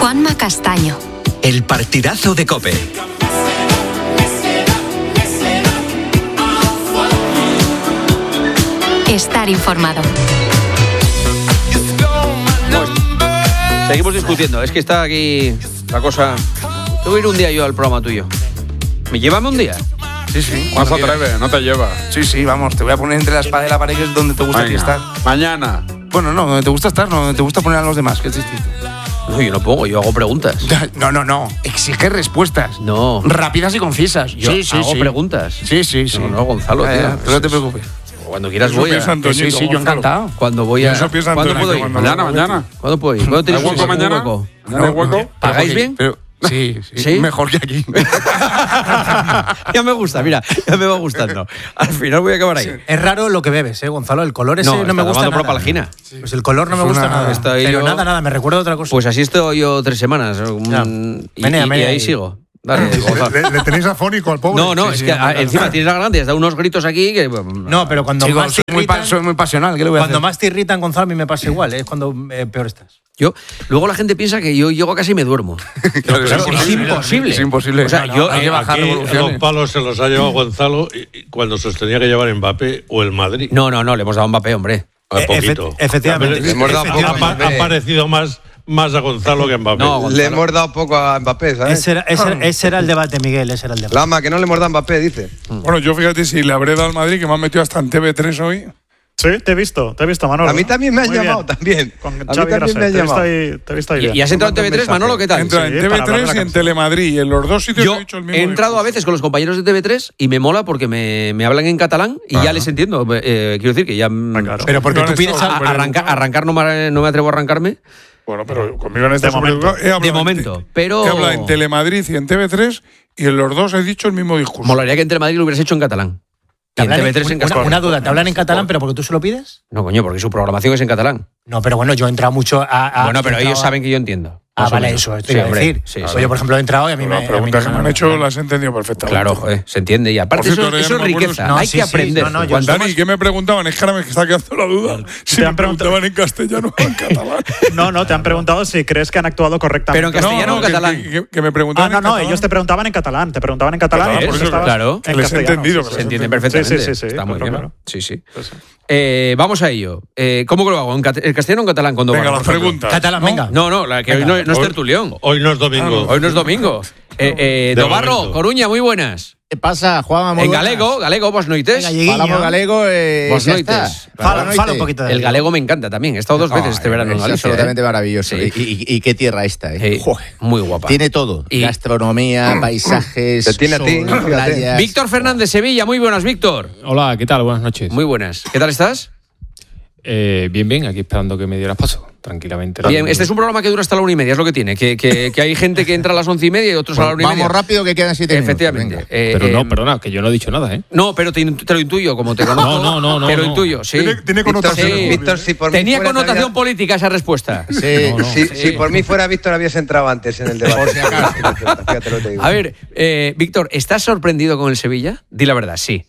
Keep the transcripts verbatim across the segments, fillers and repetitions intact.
Juanma Castaño. El partidazo de COPE. Estar informado. Pues, seguimos discutiendo. Es que está aquí la cosa. Te voy a ir un día yo al programa tuyo. ¿Me llévame un día? Sí, sí. No se atreve, no te lleva. Sí, sí, vamos, te voy a poner entre la espada y la pared, que es donde te gusta Venga, estar. Mañana. Bueno, no, donde te gusta estar, no, donde te gusta poner a los demás, que es distinto. No, yo no pongo, yo hago preguntas. No, no, no. Exige respuestas. No. Rápidas y concisas. Yo sí, sí, hago sí. preguntas. Sí, sí, sí. No, no, Gonzalo, Ya, tío. ya, tú no te preocupes. Cuando quieras Eso voy a... piensa Antoñito, Sí, sí, yo Gonzalo. encantado. Cuando voy a... Eso piensa ¿Cuándo Antonio, puedo ir? cuando- Mañana, mañana. ¿Cuándo puedo ir? ¿Cuándo tienes ¿Hay hueco un mañana? hueco? ¿No hay hueco? ¿Pagáis bien? Pero, sí, sí, ¿Sí? mejor que aquí. Ya me gusta, mira, ya me va gustando. Al final voy a acabar ahí. Es raro lo que bebes, ¿eh, Gonzalo? El color ese no, está me gusta tomando nada. propalgina. Pues el color no Es me gusta una- nada. estoy Pero yo- nada, nada, me recuerda a otra cosa. Pues así estoy yo tres semanas. Ya. Mm, y, Menea, y- y menea ahí ahí. sigo. Dale, Gonzalo. Le, le tenéis afónico al pobre. No, no, Sí, es sí, que no, a- no, encima no. tienes la grande, y has dado unos gritos aquí que... No, pero cuando Chico, más te soy muy, pa- irritan, soy muy pasional, ¿qué le voy a cuando hacer? más te irritan, Gonzalo, a mí me pasa igual, ¿eh? es cuando eh, peor estás. Yo, luego la gente piensa que yo llego a casa y me duermo. Claro, Claro, es imposible. Es imposible. O sea, yo- hay que eh, bajar Aquí revoluciones. los palos se los ha llevado Gonzalo y- y cuando se los tenía que llevar Mbappé o el Madrid. No, no, no, le hemos dado a Mbappé, hombre. A Eh, poquito. efe- efectivamente. Le hemos dado ha, poco a pa- Mbappé. ha parecido más, más a Gonzalo que a Mbappé. No, Gonzalo. Le hemos dado poco a Mbappé, ¿sabes? Ese era, ese, era- ese era el debate, Miguel, ese era el debate. Lama, que no le hemos dado a Mbappé, dice. Bueno, yo fíjate si le habré dado al Madrid, que me han metido hasta en T V tres hoy. Sí, te he visto, te he visto, Manolo. A mí también me han Muy llamado, bien. también. Con A mí Xavi también me han Graset, te he visto llamado. ahí, te he visto ahí ¿Y, bien. y has entrado en T V tres, Manolo? ¿Qué tal? Entra Sí, en para hablar T V de tres la y en canción. Telemadrid. Y en los dos sitios Yo he dicho el mismo he entrado a discurso. veces con los compañeros de T V tres y me mola porque me, me hablan en catalán y ya les entiendo. Eh, quiero decir que ya... mm, Ah, claro. Pero porque No tú han pides estado a- súper arranca- educados. arrancar no me, no me atrevo a arrancarme Bueno, pero conmigo en este De momento. de momento, pero... He hablado en Telemadrid y en T V tres y en los dos he dicho el mismo discurso. Molaría que en Telemadrid lo hubieras hecho en catalán. ¿Te Y en hablan T V tres en una, castellano. una duda, ¿te hablan en catalán pero porque tú se lo pides? No, coño, porque su programación es en catalán. No, pero bueno, yo he entrado mucho a... a- bueno, pero he ellos entrado a- saben que yo entiendo. Ah, Más o vale, menos. eso, esto Sí, iba a hombre, decir. sí, Pues sí. yo, por ejemplo, he entrado y a mí me... Las a mí preguntas no que me han hecho las he entendido perfectamente. Claro, joder, se entiende. Y aparte Por cierto, eso, ahora ya eso no es me acuerdo riqueza. si- No, Hay sí, que sí, aprender. no, no, yo- Cuanto Dani, más- ¿qué me preguntaban? Es que ahora me está quedando la duda. Si Te me han preguntado- preguntaban en castellano o en catalán. No, no, te han preguntado si crees que han actuado correctamente. Pero en castellano o en que- catalán. Que, que- que me Ah, preguntaban no, en no, catalán. ellos te preguntaban en catalán. Te preguntaban en catalán. Claro, y por tú eso, estabas claro, en que les he castellano, entendido, sí, que Se sí. entiende Sí, perfectamente. sí, sí, sí, Está muy claro, bien. claro. Sí, sí. Sí, sí. Eh, vamos a ello. Eh, ¿Cómo que lo hago? ¿En cat- en castellano o en catalán? Cuando Venga, va, las por ejemplo? preguntas. Catalán, ¿no? venga. No, no, la que hoy no, no es Hoy- tertulión. Hoy no es domingo. Hoy no es domingo. Eh, eh, De Dobarro, momento. Coruña, muy buenas. ¿Qué pasa, Juanma? Moi En buenas. galego, galego, vos noites. Galleguinho. Falamos galego e Vos xa noites. está. Fala, Boa fala noite. un poquito de El galego me encanta también. He estado dos veces No, este verano en es Galicia. absolutamente ¿eh? maravilloso. Sí. Y, y- y qué tierra esta, ¿eh? Eh, Joder. muy guapa. Tiene todo. Y- Gastronomía, paisajes, Te tiene a ti, sol, fíjate. playas. Víctor Fernández, Sevilla, muy buenas, Víctor. Hola, ¿qué tal? Buenas noches. Muy buenas. ¿Qué tal estás? Eh, bien, bien, aquí esperando que me dieras paso, tranquilamente. Bien, este es un programa que dura hasta la una y media, es lo que tiene. Que, que, que hay gente que entra a las once y media y otros a la una y media. Vamos rápido que quedan siete Efectivamente. minutos. Eh, Pero eh, no, perdona, que yo no he dicho nada, ¿eh? No, pero te, te lo intuyo, como te conozco. No, no, no, no, Te lo no. intuyo, sí. Tiene, tiene connotación. Sí. muy Víctor, bien. si por mí Tenía fuera, connotación todavía- política esa respuesta. Sí, No, no. Si, si por mí fuera Víctor, habías entrado antes en el debate. Por si acaso. Fíjate lo que te digo. A ver, eh, Víctor, ¿estás sorprendido con el Sevilla? Di la verdad, sí.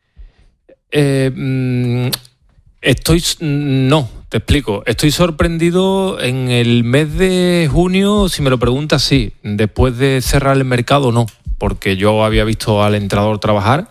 Eh, mm, estoy. No, te explico. Estoy sorprendido en el mes de junio, si me lo preguntas, sí. Después de cerrar el mercado, no. Porque yo había visto al entrenador trabajar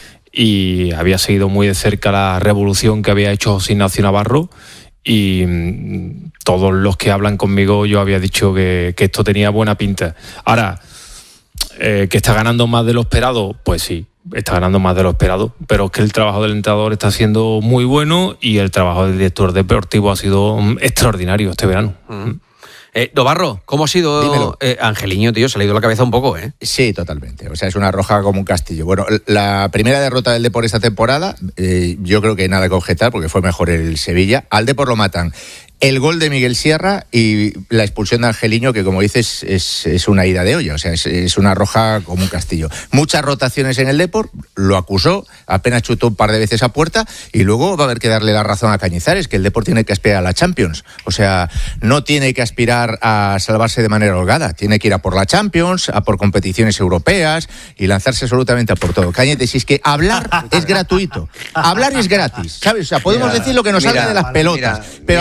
y había seguido muy de cerca la revolución que había hecho José Ignacio Navarro. Y mm, todos los que hablan conmigo, yo había dicho que, que esto tenía buena pinta. Ahora, eh, que está ganando más de lo esperado, pues sí, está ganando más de lo esperado, pero es que el trabajo del entrenador está siendo muy bueno y el trabajo del director deportivo ha sido mm, extraordinario este verano. Mm. Eh, Dobarro, ¿cómo ha sido Dímelo. eh, Angeliño, tío? Se le ha ido la cabeza un poco, ¿eh? Sí, totalmente. O sea, es una roja como un castillo. Bueno, la primera derrota del Depor esta temporada, eh, yo creo que nada que objetar porque fue mejor el Sevilla. Al Depor lo matan el gol de Miguel Sierra y la expulsión de Angeliño, que como dices es, es una ida de olla, o sea, es, es una roja como un castillo. Muchas rotaciones en el Depor, lo acusó, apenas chutó un par de veces a puerta y luego va a haber que darle la razón a Cañizares, que el Depor tiene que aspirar a la Champions. O sea, no tiene que aspirar a salvarse de manera holgada, tiene que ir a por la Champions, a por competiciones europeas y lanzarse absolutamente a por todo. Cañete, si es que hablar es gratuito, hablar es gratis, ¿sabes? O sea, podemos Mira, decir lo que nos mira, salga de las vale, pelotas, mira, pero a mira. la hora de la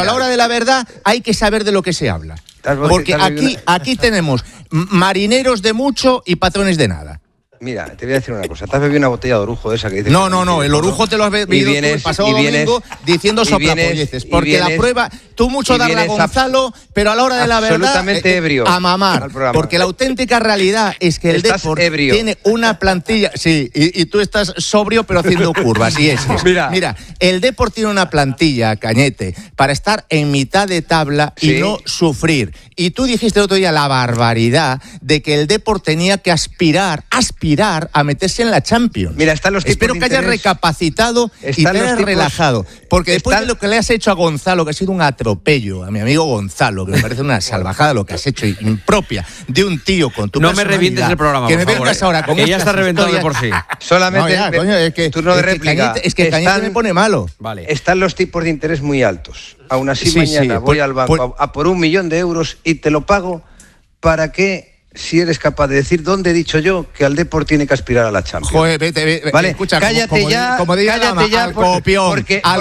verdad, hay que saber de lo que se habla. Porque estás aquí, viviendo- aquí tenemos marineros de mucho y patrones de nada. Mira, te voy a decir una cosa. Te has bebido una botella de orujo de esa que dices. No, que no, no, el orujo te lo has bebido tú el pasado domingo diciendo soplapolleces. Porque la prueba, tú mucho y darle a vienes Gonzalo, pero a la hora de la verdad, absolutamente eh, ebrio a mamar. al programa. Porque la auténtica realidad es que el Estás Depor ebrio. tiene una plantilla, sí, y, y tú estás sobrio pero haciendo curvas, y es. es. Mira. Mira, el Depor tiene una plantilla, Cañete, para estar en mitad de tabla y Sí. no sufrir. Y tú dijiste el otro día la barbaridad de que el Depor tenía que aspirar, aspirar a meterse en la Champions. Mira, están los tipos Espero de que hayas interés. recapacitado y Están te los hayas tipos- relajado. Porque después están- de lo que le has hecho a Gonzalo, que ha sido un atropello, a mi amigo Gonzalo, que me parece una salvajada lo que has hecho, impropia, de un tío con tu No me personalidad, revientes el programa, que por me favor, vengas eh. ahora con Que ya estas está reventado de por historias. sí. Solamente No, ya, coño, es que, turno de es que réplica. Cañete, es que Cañete Están- me pone malo. Vale. Están los tipos de interés muy altos. Aún así, Sí, mañana sí, voy por- al banco por- a, a por un millón de euros y te lo pago para que, si eres capaz de decir dónde he dicho yo que al Depor tiene que aspirar a la Champions. Joder, vete, vete, Vale, escucha, cállate como, como, ya, como diga la cállate ma- ya, al por- copión, porque- al